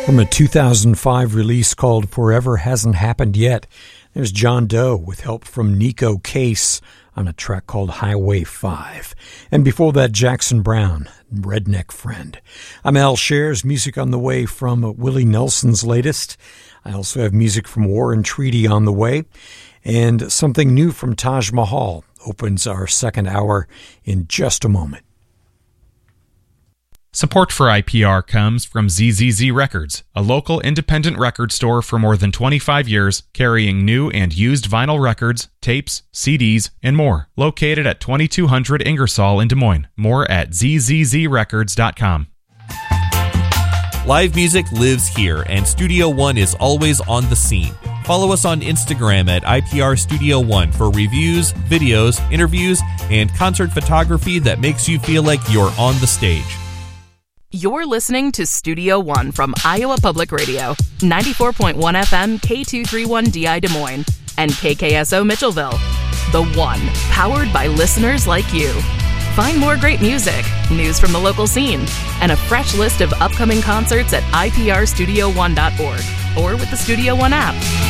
From a 2005 release called Forever Hasn't Happened Yet, there's John Doe with help from Nico Case on a track called Highway 5. And before that, Jackson Browne, Redneck Friend. I'm Al Shares, music on the way from Willie Nelson's latest. I also have music from War and Treaty on the way. And something new from Taj Mahal opens our second hour in just a moment. Support for IPR comes from ZZZ Records, a local independent record store for more than 25 years, carrying new and used vinyl records, tapes, CDs, and more. Located at 2200 Ingersoll in Des Moines. More at zzzrecords.com. Live music lives here, and Studio One is always on the scene. Follow us on Instagram at IPR Studio One for reviews, videos, interviews, and concert photography that makes you feel like you're on the stage. You're listening to Studio One from Iowa Public Radio, 94.1 FM K231DI Des Moines, and KKSO Mitchellville. The One, powered by listeners like you. Find more great music, news from the local scene, and a fresh list of upcoming concerts at iprstudio1.org or with the Studio One app.